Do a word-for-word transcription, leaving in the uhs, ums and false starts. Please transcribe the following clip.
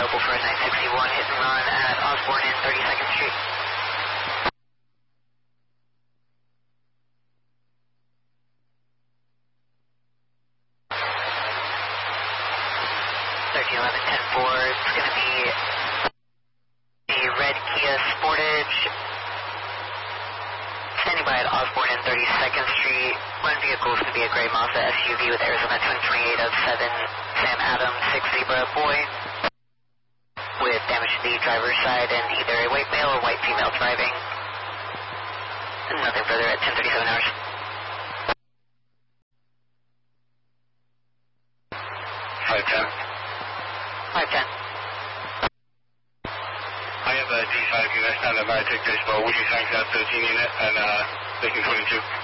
local for nine sixty-one, hit and run at Osborne and thirty-second Street. thirteen eleven, ten four, it's going to be a red Kia Sportage. Standing by at Osborne and thirty-second Street. One vehicle is going to be a gray Mazda S U V with Arizona twenty twenty-eight oh seven Sam Adams six Zebra Boy with damage to the driver's side and either a white male or white female driving. And nothing further at ten thirty-seven hours. five ten. five ten. I have a D five unit standing by, take baseball. Would you thank that thirteen unit and uh, making twenty-two?